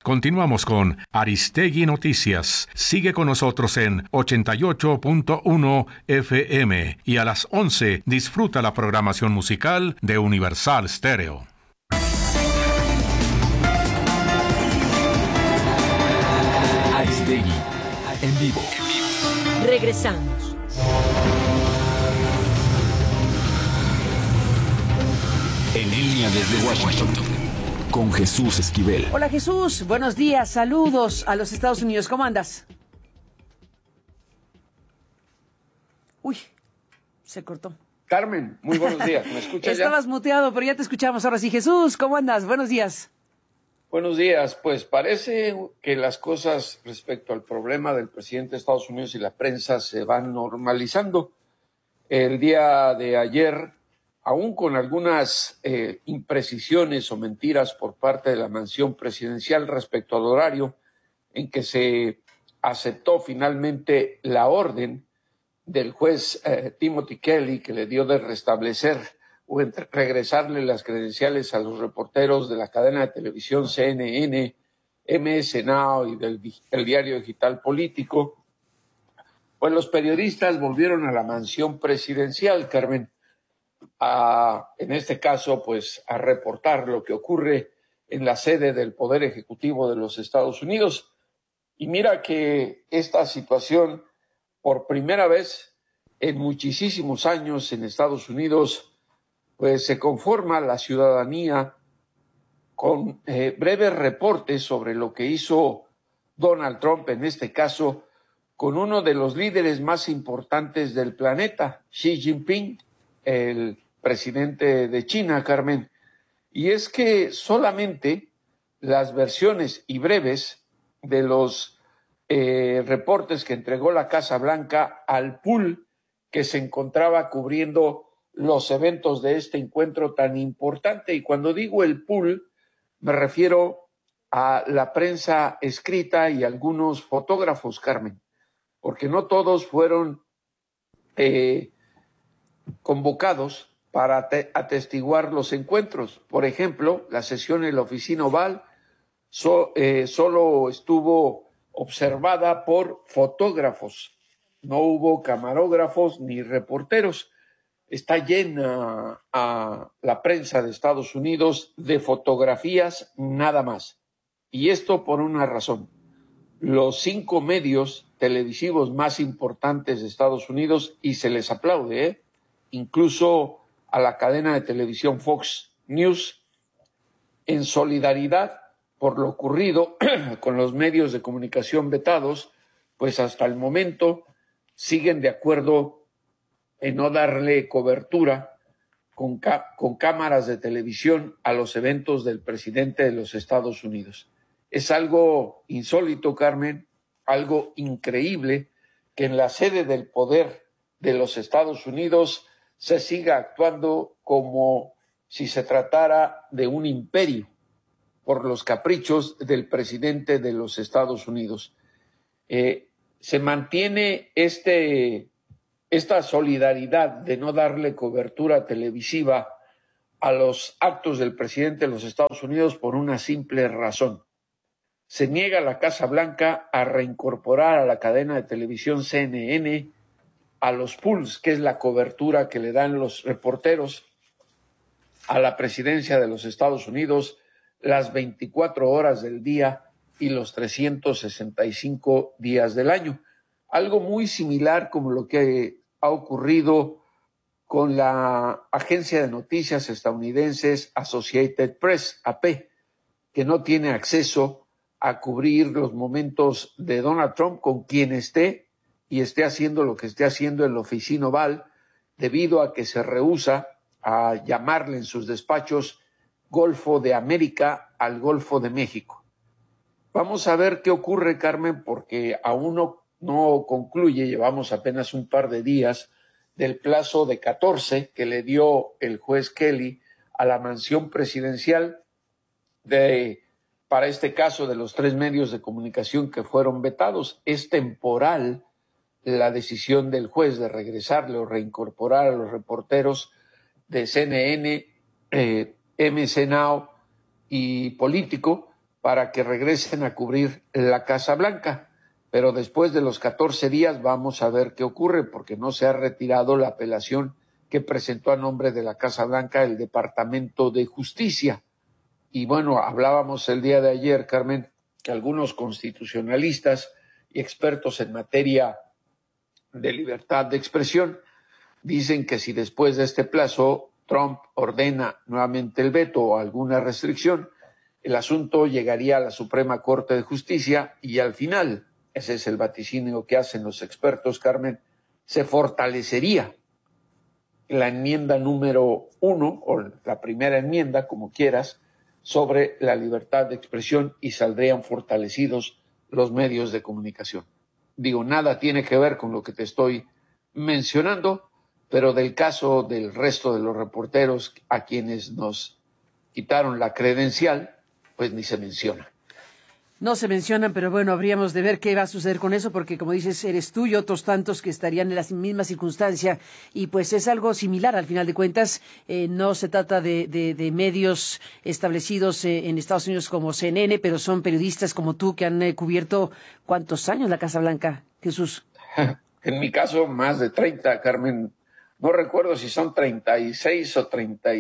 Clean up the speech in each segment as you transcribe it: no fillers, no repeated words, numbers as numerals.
Continuamos con Aristegui Noticias. Sigue con nosotros en 88.1 FM y a las 11 disfruta la programación musical de Universal Stereo. Aristegui en vivo. Regresamos. En línea desde Washington, con Jesús Esquivel. Hola Jesús, buenos días, saludos a los Estados Unidos, ¿cómo andas? Uy, se cortó. Carmen, muy buenos días, ¿me escuchas ya? Estabas muteado, pero ya te escuchamos ahora sí. Jesús, ¿cómo andas? Buenos días. Buenos días, pues parece que las cosas respecto al problema del presidente de Estados Unidos y la prensa se van normalizando. El día de ayer, aún con algunas imprecisiones o mentiras por parte de la mansión presidencial respecto al horario en que se aceptó finalmente la orden del juez Timothy Kelly, que le dio de restablecer o regresarle las credenciales a los reporteros de la cadena de televisión CNN, MS Now y del diario digital Político, pues los periodistas volvieron a la mansión presidencial, Carmen, en este caso, pues a reportar lo que ocurre en la sede del Poder Ejecutivo de los Estados Unidos. Y mira que esta situación, por primera vez en muchísimos años en Estados Unidos, pues se conforma la ciudadanía con breves reportes sobre lo que hizo Donald Trump, en este caso, con uno de los líderes más importantes del planeta, Xi Jinping, el presidente de China, Carmen. Y es que solamente las versiones y breves de los reportes que entregó la Casa Blanca al pool que se encontraba cubriendo los eventos de este encuentro tan importante. Y cuando digo el pool, me refiero a la prensa escrita y algunos fotógrafos, Carmen, porque no todos fueron convocados para atestiguar los encuentros. Por ejemplo, la sesión en la oficina Oval solo estuvo observada por fotógrafos. No hubo camarógrafos ni reporteros. Está llena la prensa de Estados Unidos de fotografías nada más. Y esto por una razón. Los 5 medios televisivos más importantes de Estados Unidos, y se les aplaude, incluso a la cadena de televisión Fox News, en solidaridad por lo ocurrido con los medios de comunicación vetados, pues hasta el momento siguen de acuerdo en no darle cobertura con cámaras de televisión a los eventos del presidente de los Estados Unidos. Es algo insólito, Carmen, algo increíble que en la sede del poder de los Estados Unidos se siga actuando como si se tratara de un imperio por los caprichos del presidente de los Estados Unidos. Se mantiene esta solidaridad de no darle cobertura televisiva a los actos del presidente de los Estados Unidos por una simple razón. Se niega la Casa Blanca a reincorporar a la cadena de televisión CNN a los pools, que es la cobertura que le dan los reporteros a la presidencia de los Estados Unidos las 24 horas del día y los 365 días del año. Algo muy similar como lo que ha ocurrido con la agencia de noticias estadounidenses Associated Press, AP, que no tiene acceso a cubrir los momentos de Donald Trump con quien esté y esté haciendo lo que esté haciendo en la oficina Oval, debido a que se rehúsa a llamarle en sus despachos Golfo de América al Golfo de México. Vamos a ver qué ocurre, Carmen, porque aún no concluye, llevamos apenas un par de días del plazo de 14 que le dio el juez Kelly a la mansión presidencial para este caso de los 3 medios de comunicación que fueron vetados. Es temporal la decisión del juez de regresarle o reincorporar a los reporteros de CNN, MC Now y Político, para que regresen a cubrir la Casa Blanca. Pero después de los 14 días vamos a ver qué ocurre, porque no se ha retirado la apelación que presentó a nombre de la Casa Blanca el Departamento de Justicia. Y bueno, hablábamos el día de ayer, Carmen, que algunos constitucionalistas y expertos en materia de libertad de expresión dicen que si después de este plazo Trump ordena nuevamente el veto o alguna restricción, el asunto llegaría a la Suprema Corte de Justicia y al final, ese es el vaticinio que hacen los expertos, Carmen, se fortalecería la enmienda número 1, o la primera enmienda, como quieras, sobre la libertad de expresión y saldrían fortalecidos los medios de comunicación. Digo, nada tiene que ver con lo que te estoy mencionando, pero del caso del resto de los reporteros a quienes nos quitaron la credencial, pues ni se menciona. No se mencionan, pero bueno, habríamos de ver qué va a suceder con eso, porque como dices, eres tú y otros tantos que estarían en la misma circunstancia, y pues es algo similar al final de cuentas. No se trata de medios establecidos en Estados Unidos como CNN, pero son periodistas como tú que han cubierto ¿cuántos años la Casa Blanca, Jesús? En mi caso, más de 30, Carmen. No recuerdo si son 36 o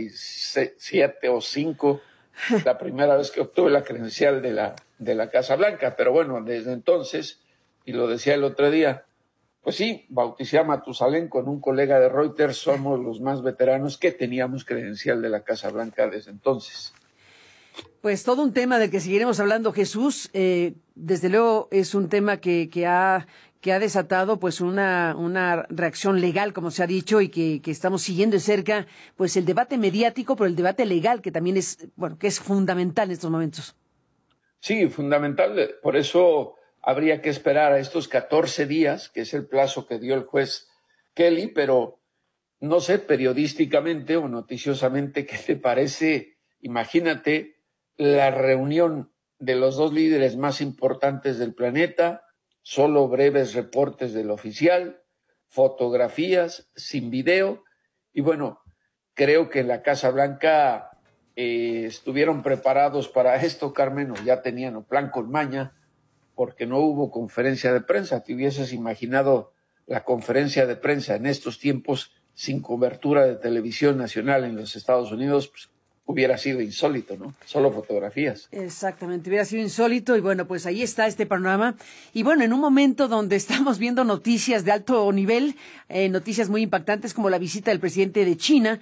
37 o 5 la primera vez que obtuve la credencial de la Casa Blanca, pero bueno, desde entonces, y lo decía el otro día, pues sí, bauticé a Matusalén con un colega de Reuters, somos los más veteranos que teníamos credencial de la Casa Blanca desde entonces. Pues todo un tema del que seguiremos hablando, Jesús. Desde luego es un tema que ha desatado pues una reacción legal, como se ha dicho, y que estamos siguiendo de cerca, pues el debate mediático, pero el debate legal, que también es, bueno, que es fundamental en estos momentos. Sí, fundamental. Por eso habría que esperar a estos 14 días, que es el plazo que dio el juez Kelly, pero no sé, periodísticamente o noticiosamente, ¿qué te parece? Imagínate la reunión de los dos líderes más importantes del planeta, solo breves reportes del oficial, fotografías sin video, y bueno, creo que en la Casa Blanca estuvieron preparados para esto, Carmen, o ya tenían un plan con maña, porque no hubo conferencia de prensa. ¿Te hubieses imaginado la conferencia de prensa en estos tiempos sin cobertura de televisión nacional en los Estados Unidos? Pues hubiera sido insólito, ¿no? Solo fotografías. Exactamente, hubiera sido insólito, y bueno, pues ahí está este panorama. Y bueno, en un momento donde estamos viendo noticias de alto nivel, noticias muy impactantes como la visita del presidente de China,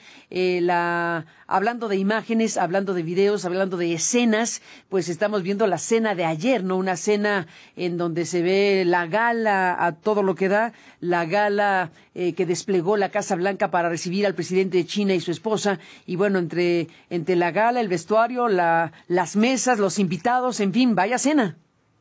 hablando de imágenes, hablando de videos, hablando de escenas, pues estamos viendo la cena de ayer, ¿no? Una cena en donde se ve la gala a todo lo que da, la gala que desplegó la Casa Blanca para recibir al presidente de China y su esposa, y bueno, entre la gala, el vestuario, las mesas, los invitados, en fin, vaya cena.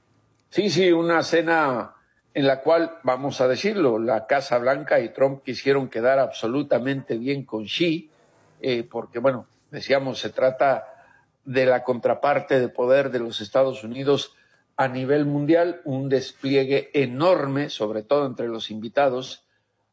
Sí, una cena en la cual, vamos a decirlo, la Casa Blanca y Trump quisieron quedar absolutamente bien con Xi, porque, bueno, decíamos, se trata de la contraparte de poder de los Estados Unidos a nivel mundial, un despliegue enorme, sobre todo entre los invitados,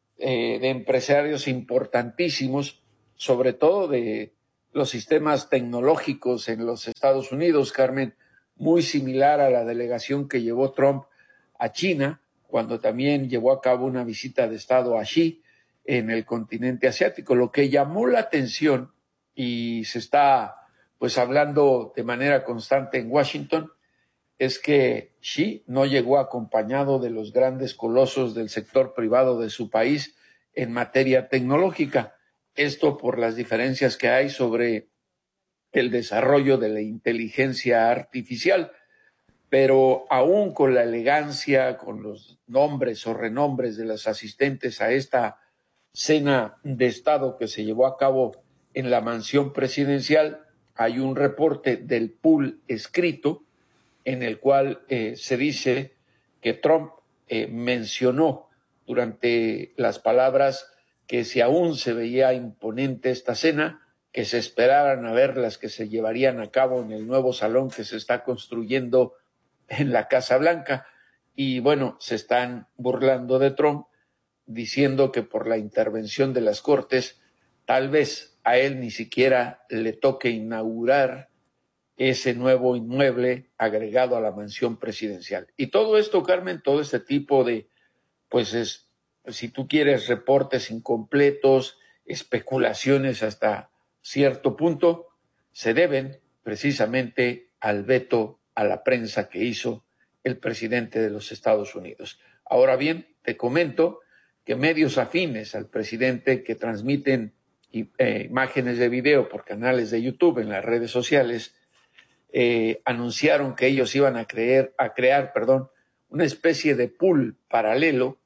de empresarios importantísimos, sobre todo de los sistemas tecnológicos en los Estados Unidos, Carmen, muy similar a la delegación que llevó Trump a China, cuando también llevó a cabo una visita de Estado a Xi en el continente asiático. Lo que llamó la atención, y se está pues hablando de manera constante en Washington, es que Xi no llegó acompañado de los grandes colosos del sector privado de su país en materia tecnológica. Esto por las diferencias que hay sobre el desarrollo de la inteligencia artificial, pero aún con la elegancia, con los nombres o renombres de los asistentes a esta cena de Estado que se llevó a cabo en la mansión presidencial, hay un reporte del pool escrito en el cual se dice que Trump mencionó durante las palabras que si aún se veía imponente esta cena, que se esperaran a ver las que se llevarían a cabo en el nuevo salón que se está construyendo en la Casa Blanca. Y bueno, se están burlando de Trump, diciendo que por la intervención de las Cortes, tal vez a él ni siquiera le toque inaugurar ese nuevo inmueble agregado a la mansión presidencial. Y todo esto, Carmen, todo este tipo de, si tú quieres, reportes incompletos, especulaciones hasta cierto punto, se deben precisamente al veto a la prensa que hizo el presidente de los Estados Unidos. Ahora bien, te comento que medios afines al presidente que transmiten imágenes de video por canales de YouTube en las redes sociales anunciaron que ellos iban a crear una especie de pool paralelo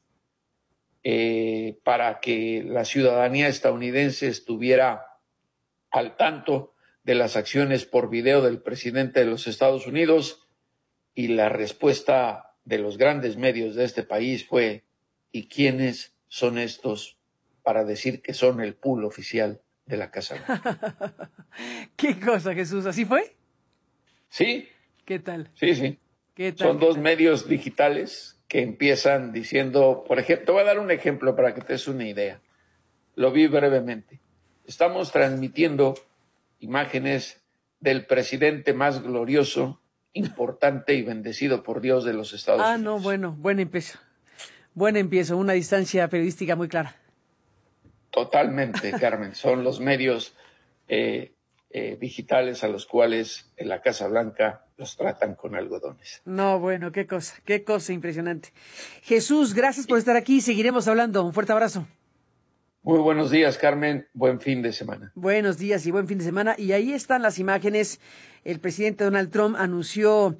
para que la ciudadanía estadounidense estuviera al tanto de las acciones por video del presidente de los Estados Unidos, y la respuesta de los grandes medios de este país fue: ¿y quiénes son estos para decir que son el pool oficial de la Casa Blanca? ¿Qué cosa, Jesús? ¿Así fue? Sí. ¿Qué tal? Sí. ¿Qué tal? Son dos medios digitales que empiezan diciendo, por ejemplo, te voy a dar un ejemplo para que te des una idea. Lo vi brevemente. Estamos transmitiendo imágenes del presidente más glorioso, importante y bendecido por Dios de los Estados Unidos. No, bueno, buen empiezo. Una distancia periodística muy clara. Totalmente, Carmen. Son los medios digitales a los cuales en la Casa Blanca los tratan con algodones. No, bueno, qué cosa impresionante. Jesús, gracias por estar aquí. Seguiremos hablando. Un fuerte abrazo. Muy buenos días, Carmen. Buen fin de semana. Buenos días y buen fin de semana. Y ahí están las imágenes. El presidente Donald Trump anunció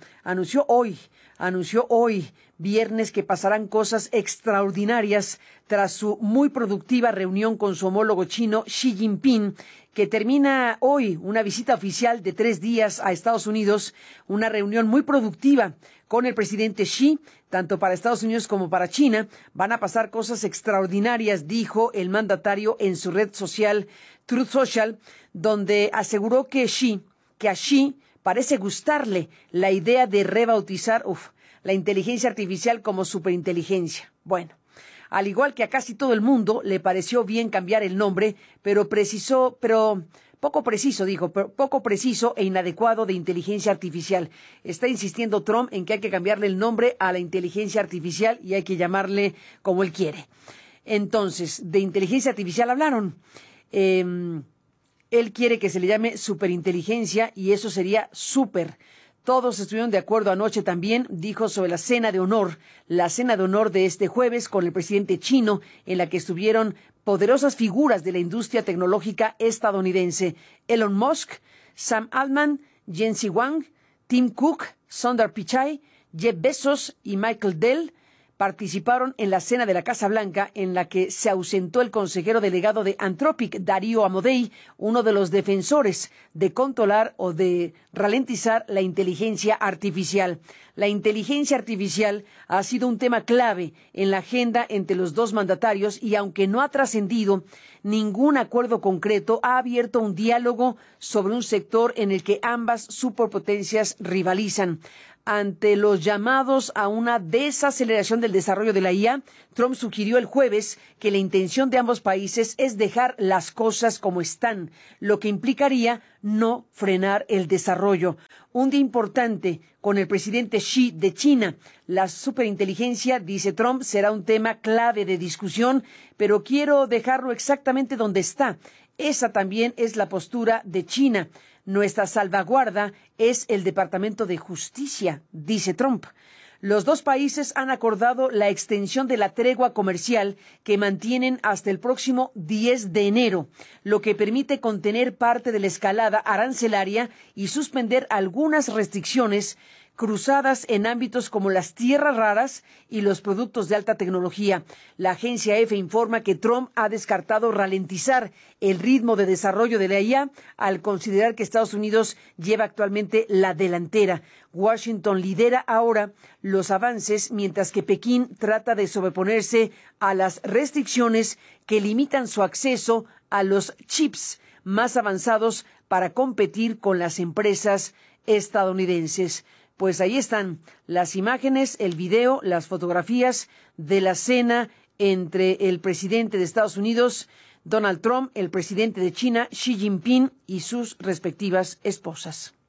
hoy, viernes, que pasarán cosas extraordinarias tras su muy productiva reunión con su homólogo chino Xi Jinping, que termina hoy una visita oficial de 3 días a Estados Unidos, una reunión muy productiva con el presidente Xi, tanto para Estados Unidos como para China. Van a pasar cosas extraordinarias, dijo el mandatario en su red social Truth Social, donde aseguró que a Xi parece gustarle la idea de rebautizar la inteligencia artificial como superinteligencia. Bueno, al igual que a casi todo el mundo, le pareció bien cambiar el nombre, pero poco preciso e inadecuado de inteligencia artificial. Está insistiendo Trump en que hay que cambiarle el nombre a la inteligencia artificial y hay que llamarle como él quiere. Entonces, de inteligencia artificial hablaron. Él quiere que se le llame superinteligencia y eso sería súper. Todos estuvieron de acuerdo anoche también, dijo, sobre la cena de honor de este jueves con el presidente chino, en la que estuvieron poderosas figuras de la industria tecnológica estadounidense: Elon Musk, Sam Altman, Jensen Huang, Tim Cook, Sundar Pichai, Jeff Bezos y Michael Dell. Participaron en la cena de la Casa Blanca, en la que se ausentó el consejero delegado de Anthropic, Darío Amodei, uno de los defensores de controlar o de ralentizar la inteligencia artificial. La inteligencia artificial ha sido un tema clave en la agenda entre los dos mandatarios y, aunque no ha trascendido ningún acuerdo concreto, ha abierto un diálogo sobre un sector en el que ambas superpotencias rivalizan. Ante los llamados a una desaceleración del desarrollo de la IA, Trump sugirió el jueves que la intención de ambos países es dejar las cosas como están, lo que implicaría no frenar el desarrollo. Un día importante con el presidente Xi de China. La superinteligencia, dice Trump, será un tema clave de discusión, pero quiero dejarlo exactamente donde está. Esa también es la postura de China. Nuestra salvaguarda es el Departamento de Justicia, dice Trump. Los dos países han acordado la extensión de la tregua comercial que mantienen hasta el próximo 10 de enero, lo que permite contener parte de la escalada arancelaria y suspender algunas restricciones cruzadas en ámbitos como las tierras raras y los productos de alta tecnología. La agencia EFE informa que Trump ha descartado ralentizar el ritmo de desarrollo de la IA al considerar que Estados Unidos lleva actualmente la delantera. Washington lidera ahora los avances, mientras que Pekín trata de sobreponerse a las restricciones que limitan su acceso a los chips más avanzados para competir con las empresas estadounidenses. Pues ahí están las imágenes, el video, las fotografías de la cena entre el presidente de Estados Unidos, Donald Trump, el presidente de China, Xi Jinping, y sus respectivas esposas.